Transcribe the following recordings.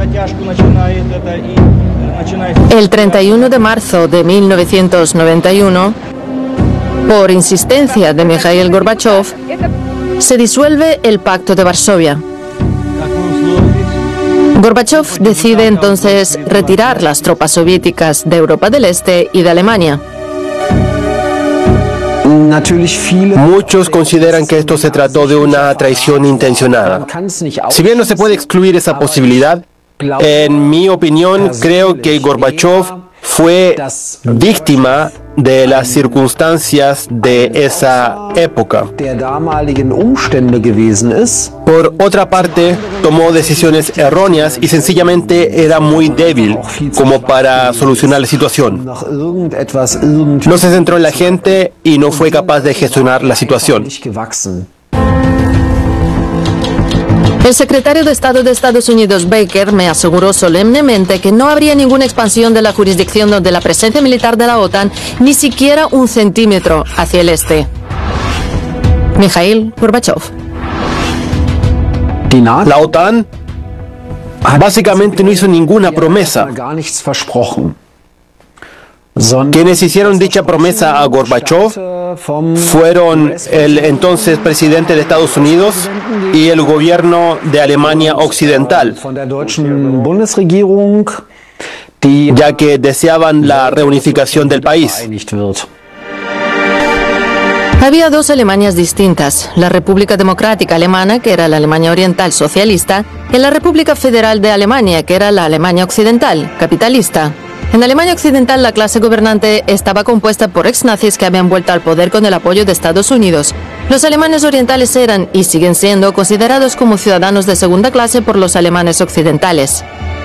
El 31 de marzo de 1991, por insistencia de Mikhail Gorbachev, se disuelve el Pacto de Varsovia. Gorbachev decide entonces retirar las tropas soviéticas de Europa del Este y de Alemania. Muchos consideran que esto se trató de una traición intencionada. Si bien no se puede excluir esa posibilidad, en mi opinión creo que Gorbachev fue víctima de las circunstancias de esa época. Por otra parte, tomó decisiones erróneas y sencillamente era muy débil como para solucionar la situación. No se centró en la gente y no fue capaz de gestionar la situación. El secretario de Estado de Estados Unidos, Baker, me aseguró solemnemente que no habría ninguna expansión de la jurisdicción de la presencia militar de la OTAN, ni siquiera un centímetro hacia el este. Mikhail Gorbachev. La OTAN básicamente no hizo ninguna promesa. Quienes hicieron dicha promesa a Gorbachev fueron el entonces presidente de Estados Unidos y el gobierno de Alemania Occidental, ya que deseaban la reunificación del país. Había dos Alemanias distintas, la República Democrática Alemana, que era la Alemania Oriental socialista, y la República Federal de Alemania, que era la Alemania Occidental, capitalista. En Alemania Occidental, la clase gobernante estaba compuesta por ex-nazis que habían vuelto al poder con el apoyo de Estados Unidos. Los alemanes orientales eran, y siguen siendo, considerados como ciudadanos de segunda clase por los alemanes occidentales.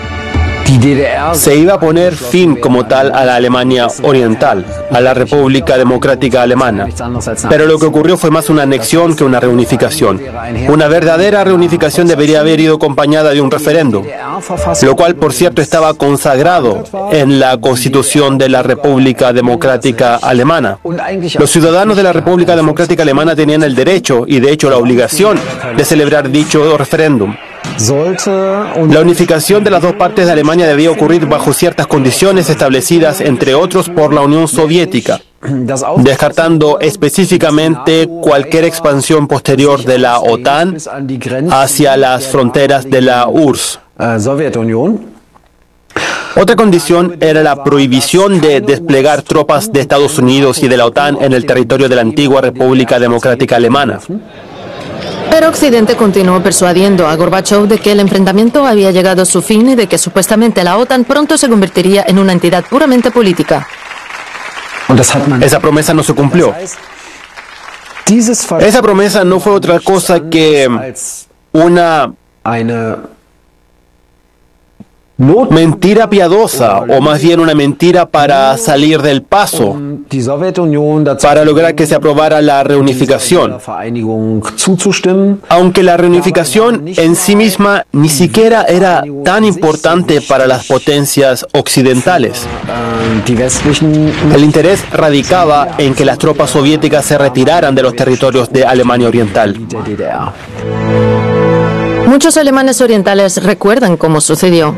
Se iba a poner fin como tal a la Alemania Oriental, a la República Democrática Alemana. Pero lo que ocurrió fue más una anexión que una reunificación. Una verdadera reunificación debería haber ido acompañada de un referéndum, lo cual, por cierto, estaba consagrado en la Constitución de la República Democrática Alemana. Los ciudadanos de la República Democrática Alemana tenían el derecho y, de hecho, la obligación de celebrar dicho referéndum. La unificación de las dos partes de Alemania debía ocurrir bajo ciertas condiciones establecidas, entre otros, por la Unión Soviética, descartando específicamente cualquier expansión posterior de la OTAN hacia las fronteras de la URSS. Otra condición era la prohibición de desplegar tropas de Estados Unidos y de la OTAN en el territorio de la antigua República Democrática Alemana. Pero Occidente continuó persuadiendo a Gorbachev de que el enfrentamiento había llegado a su fin y de que supuestamente la OTAN pronto se convertiría en una entidad puramente política. Esa promesa no se cumplió. Esa promesa no fue otra cosa que una mentira piadosa, o más bien una mentira para salir del paso, para lograr que se aprobara la reunificación. Aunque la reunificación en sí misma ni siquiera era tan importante para las potencias occidentales. El interés radicaba en que las tropas soviéticas se retiraran de los territorios de Alemania Oriental. Muchos alemanes orientales recuerdan cómo sucedió.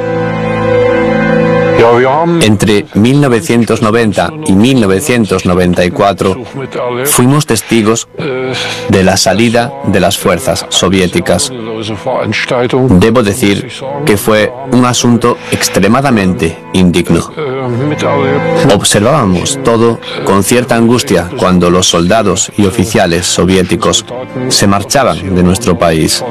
Entre 1990 y 1994 fuimos testigos de la salida de las fuerzas soviéticas. Debo decir que fue un asunto extremadamente indigno. Observábamos todo con cierta angustia cuando los soldados y oficiales soviéticos se marchaban de nuestro país.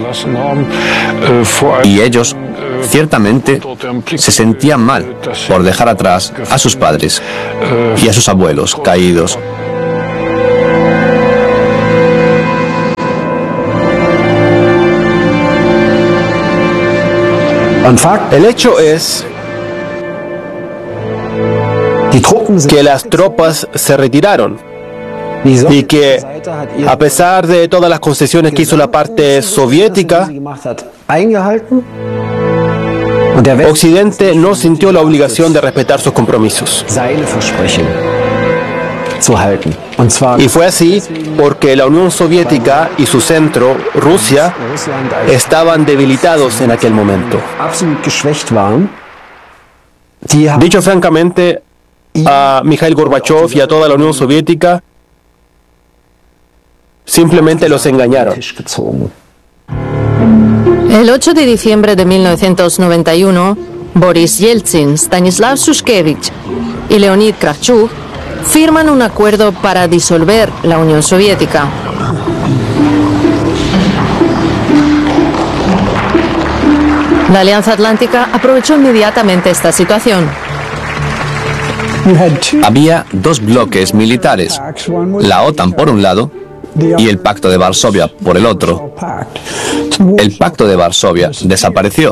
Y ellos, ciertamente, se sentían mal por dejar atrás a sus padres y a sus abuelos caídos. El hecho es que las tropas se retiraron y que, a pesar de todas las concesiones que hizo la parte soviética, Occidente no sintió la obligación de respetar sus compromisos. Y fue así porque la Unión Soviética y su centro, Rusia, estaban debilitados en aquel momento. Dicho francamente, a Mikhail Gorbachev y a toda la Unión Soviética simplemente los engañaron. El 8 de diciembre de 1991, Boris Yeltsin, Stanislav Shushkevich y Leonid Kravchuk firman un acuerdo para disolver la Unión Soviética. La Alianza Atlántica aprovechó inmediatamente esta situación. Había dos bloques militares, la OTAN por un lado y el Pacto de Varsovia por el otro. El Pacto de Varsovia desapareció.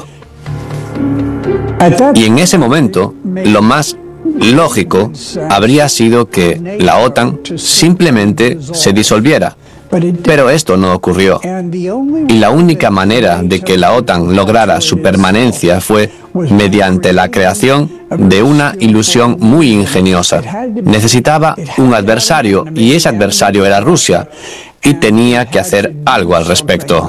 Y en ese momento, lo más lógico habría sido que la OTAN simplemente se disolviera. Pero esto no ocurrió. Y la única manera de que la OTAN lograra su permanencia fue mediante la creación de una ilusión muy ingeniosa. Necesitaba un adversario y ese adversario era Rusia y tenía que hacer algo al respecto.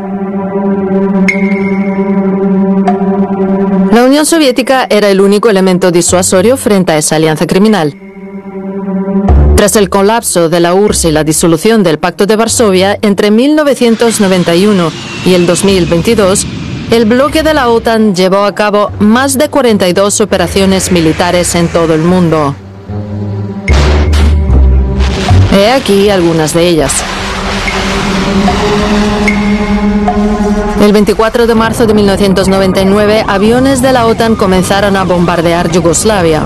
La Unión Soviética era el único elemento disuasorio frente a esa alianza criminal. Tras el colapso de la URSS y la disolución del Pacto de Varsovia, entre 1991 y el 2022, el bloque de la OTAN llevó a cabo más de 42 operaciones militares en todo el mundo. He aquí algunas de ellas. El 24 de marzo de 1999, aviones de la OTAN comenzaron a bombardear Yugoslavia.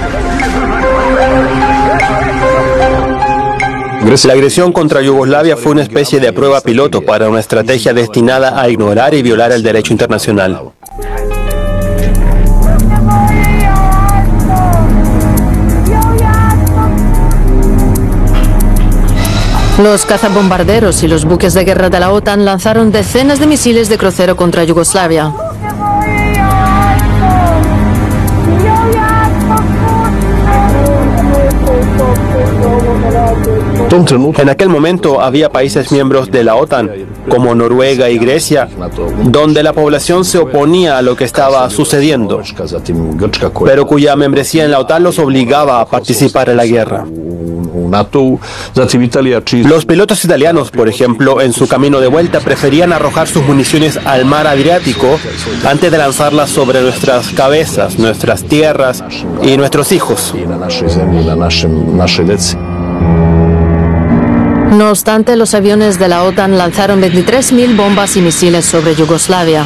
La agresión contra Yugoslavia fue una especie de prueba piloto para una estrategia destinada a ignorar y violar el derecho internacional. Los cazabombarderos y los buques de guerra de la OTAN lanzaron decenas de misiles de crucero contra Yugoslavia. En aquel momento había países miembros de la OTAN, como Noruega y Grecia, donde la población se oponía a lo que estaba sucediendo, pero cuya membresía en la OTAN los obligaba a participar en la guerra. Los pilotos italianos, por ejemplo, en su camino de vuelta preferían arrojar sus municiones al mar Adriático antes de lanzarlas sobre nuestras cabezas, nuestras tierras y nuestros hijos. No obstante, los aviones de la OTAN lanzaron 23.000 bombas y misiles sobre Yugoslavia.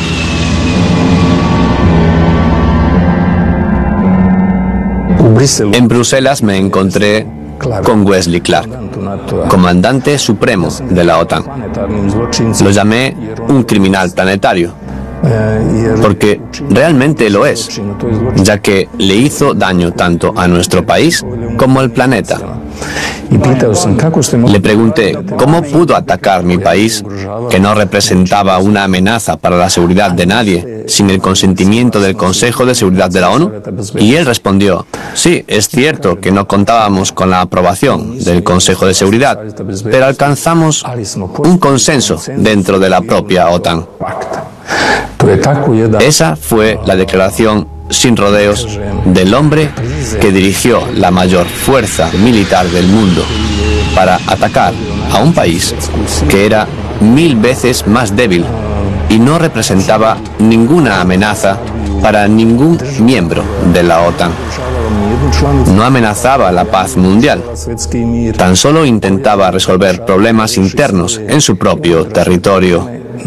En Bruselas me encontré con Wesley Clark, comandante supremo de la OTAN. Lo llamé un criminal planetario, porque realmente lo es, ya que le hizo daño tanto a nuestro país como al planeta. Le pregunté cómo pudo atacar mi país, que no representaba una amenaza para la seguridad de nadie, sin el consentimiento del Consejo de Seguridad de la ONU. Y él respondió, sí, es cierto que no contábamos con la aprobación del Consejo de Seguridad, pero alcanzamos un consenso dentro de la propia OTAN. Esa fue la declaración sin rodeos del hombre que dirigió la mayor fuerza militar del mundo para atacar a un país que era 1000 veces más débil y no representaba ninguna amenaza para ningún miembro de la OTAN. No amenazaba la paz mundial, tan solo intentaba resolver problemas internos en su propio territorio.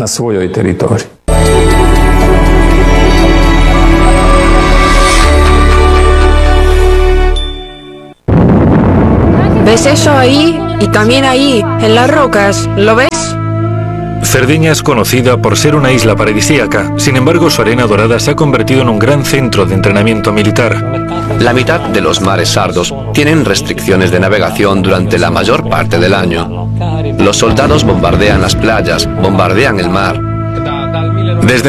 ¿Ves eso ahí? Y también ahí, en las rocas, ¿lo ves? Cerdeña es conocida por ser una isla paradisíaca. Sin embargo, su arena dorada se ha convertido en un gran centro de entrenamiento militar. La mitad de los mares sardos tienen restricciones de navegación durante la mayor parte del año. Los soldados bombardean las playas, bombardean el mar. Desde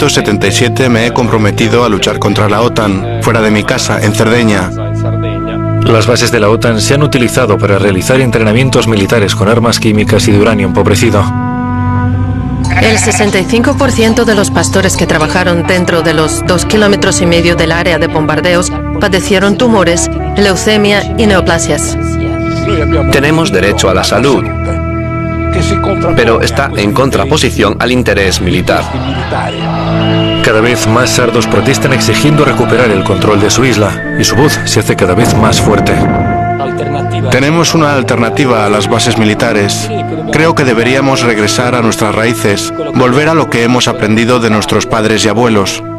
1977 me he comprometido a luchar contra la OTAN, fuera de mi casa, en Cerdeña. Las bases de la OTAN se han utilizado para realizar entrenamientos militares con armas químicas y de uranio empobrecido. El 65% de los pastores que trabajaron dentro de los 2,5 kilómetros del área de bombardeos padecieron tumores, leucemia y neoplasias. Tenemos derecho a la salud, pero está en contraposición al interés militar. Cada vez más sardos protestan exigiendo recuperar el control de su isla, y su voz se hace cada vez más fuerte. Tenemos una alternativa a las bases militares. Creo que deberíamos regresar a nuestras raíces, volver a lo que hemos aprendido de nuestros padres y abuelos.